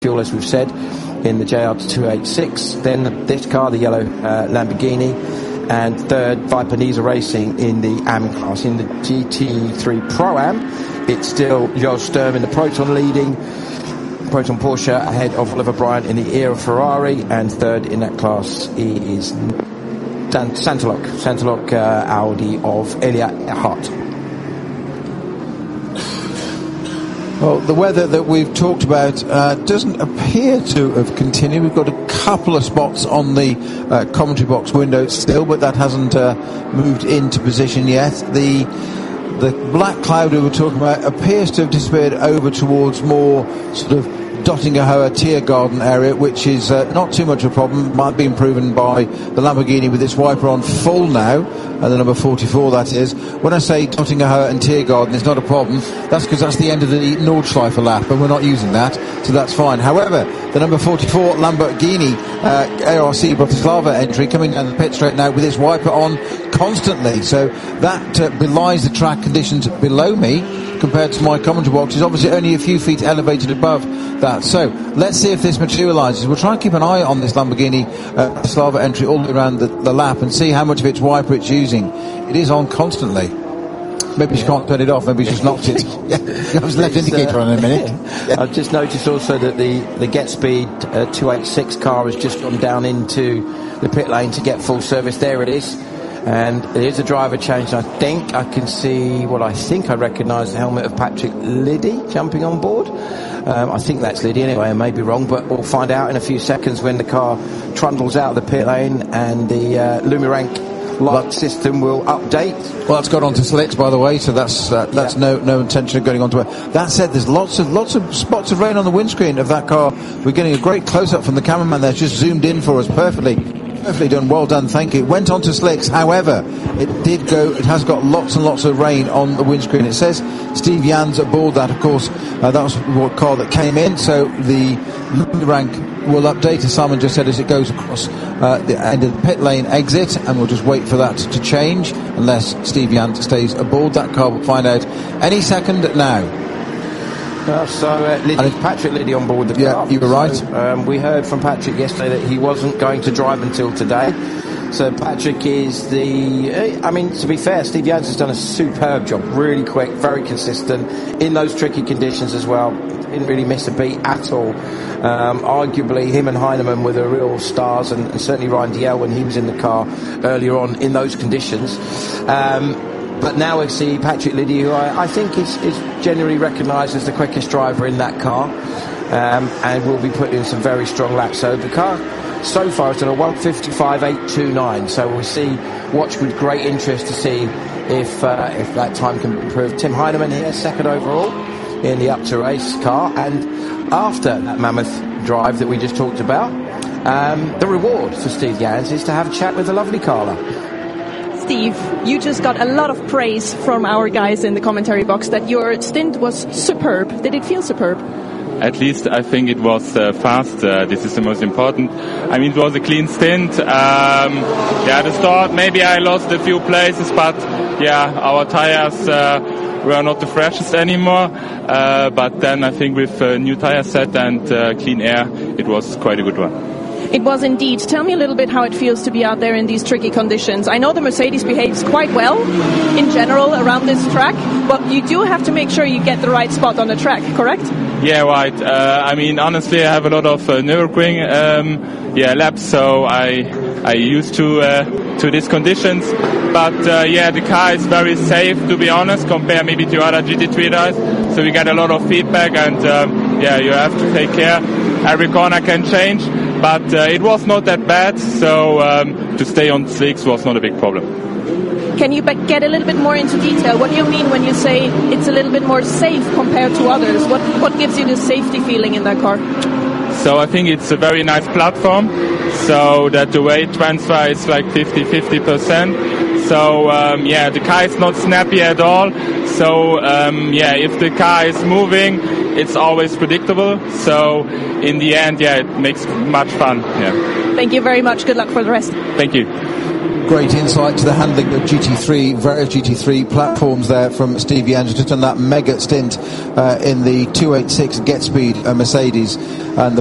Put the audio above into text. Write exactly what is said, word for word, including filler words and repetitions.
fuel, as we've said, in the J R two eighty-six. Then this car, the yellow uh, Lamborghini, and third Viper Niza Racing in the A M class. In the G T three Pro-Am, it's still Jos Sturm in the Proton leading, Proton Porsche ahead of Oliver Bryant in the Era Ferrari, and third in that class is Dan- Santalok, Santalok uh, Audi of Elia Hart. Well, the weather that we've talked about uh, doesn't appear to have continued. We've got a couple of spots on the uh, commentary box window still, but that hasn't uh, moved into position yet. The the black cloud we were talking about appears to have disappeared over towards more sort of Dottingerhohe Tiergarten area, which is uh, not too much of a problem. Might be proven by the Lamborghini with its wiper on full now, and the number forty-four that is. When I say Dottingerhohe and Tiergarten, it's not a problem. That's because that's the end of the Nordschleife lap, and we're not using that, so that's fine. However, the number forty-four Lamborghini uh, A R C Bratislava entry coming down the pit straight now with its wiper on constantly, so that uh, belies the track conditions below me compared to my commentary box. Is obviously only a few feet elevated above that. So let's see if this materialises. We'll try and keep an eye on this Lamborghini uh, Slava entry all the way around the, the lap and see how much of its wiper it's using. It is on constantly. Maybe she can't turn it off. Maybe she's knocked it. Yeah, I was left indicator uh, on in a minute. Yeah. I've just noticed also that the the GetSpeed uh, two eighty-six car has just gone down into the pit lane to get full service. There it is. And there's a driver change. I think I can see what I think I recognise the helmet of Patrick Liddy jumping on board. Um, I think that's Liddy anyway, I may be wrong, but we'll find out in a few seconds when the car trundles out of the pit lane and the uh, Lumirank light well, system will update. Well, that's got onto slicks, by the way, so that's uh, that's yeah. no no intention of going onto it. That said, there's lots of lots of spots of rain on the windscreen of that car. We're getting a great close-up from the cameraman there, just zoomed in for us perfectly. Perfectly done, well done, thank you. It went on to slicks, however, it did go, it has got lots and lots of rain on the windscreen. It says Steve Jans aboard that, of course, uh, that was what car that came in, so the rank will update, as Simon just said, as it goes across uh, the end of the pit lane exit, and we'll just wait for that to change, unless Steve Jans stays aboard that car. We'll find out any second now. Uh, so uh, Liddy, Patrick Liddy on board the car. Yeah, you were right. So, um, we heard from Patrick yesterday that he wasn't going to drive until today. So Patrick is the... Uh, I mean, to be fair, Steve Jans has done a superb job. Really quick, very consistent, in those tricky conditions as well. Didn't really miss a beat at all. Um, arguably, him and Heinemann were the real stars, and, and certainly Ryan Diel when he was in the car earlier on in those conditions. Um, But now we see Patrick Liddy, who I, I think is, is generally recognised as the quickest driver in that car, um, and will be putting in some very strong laps. So the car so far has done a one fifty-five eight twenty-nine. So we'll see, watch with great interest to see if uh, if that time can improve. Tim Heinemann here, second overall in the Up to Race car, and after that mammoth drive that we just talked about, um, the reward for Steve Jans is to have a chat with the lovely Carla. Steve, you just got a lot of praise from our guys in the commentary box that your stint was superb. Did it feel superb? At least I think it was uh, fast. Uh, this is the most important. I mean, it was a clean stint. Um, yeah, the start, maybe I lost a few places, but yeah, our tires uh, were not the freshest anymore. Uh, but then I think with a new tire set and uh, clean air, it was quite a good one. It was indeed. Tell me a little bit how it feels to be out there in these tricky conditions. I know the Mercedes behaves quite well in general around this track, but you do have to make sure you get the right spot on the track, correct? Yeah, right. Uh, I mean, honestly, I have a lot of uh, Nürburgring um, yeah, laps, so I I used to uh, to these conditions. But uh, yeah, the car is very safe, to be honest, compared maybe to other G T three guys. So we get a lot of feedback, and um, yeah, you have to take care. Every corner can change. But uh, it was not that bad, so um, to stay on slicks was not a big problem. Can you get a little bit more into detail? What do you mean when you say it's a little bit more safe compared to others? What what gives you the safety feeling in that car? So I think it's a very nice platform, so that the weight transfer is like fifty fifty percent. So um, yeah, the car is not snappy at all. So um, yeah, if the car is moving, it's always predictable. So in the end, yeah, it makes much fun. Yeah. Thank you very much. Good luck for the rest. Thank you. great insight to the handling of G T three, various G T three platforms there from Stevie Andrews, just on that mega stint uh, in the two eighty-six Get Speed uh, Mercedes, and the